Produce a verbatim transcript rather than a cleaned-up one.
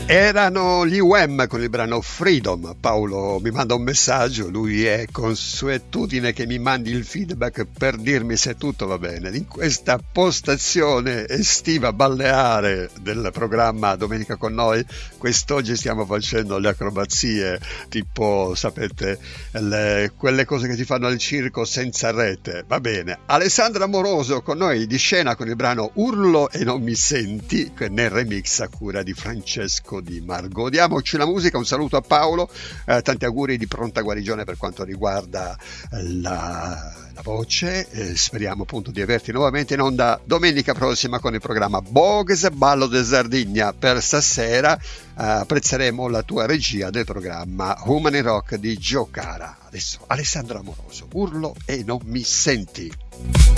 Erano gli U M con il brano Freedom. Paolo mi manda un messaggio, lui è consuetudine che mi mandi il feedback per dirmi se tutto va bene. In questa postazione estiva balneare del programma Domenica con noi, quest'oggi stiamo facendo le acrobazie, tipo, sapete, le, quelle cose che si fanno al circo senza rete. Va bene. Alessandra Moroso con noi di scena con il brano Urlo e non mi senti, nel remix a cura di Francesco Di Margo. Diamoci la musica, un saluto a Paolo, eh, tanti auguri di pronta guarigione per quanto riguarda la, la voce, eh, speriamo appunto di averti nuovamente in onda domenica prossima con il programma Bogues Ballo de Sardegna. Per stasera eh, apprezzeremo la tua regia del programma Human in Rock di Gio Cara. Adesso Alessandro Amoroso, Urlo e non mi senti.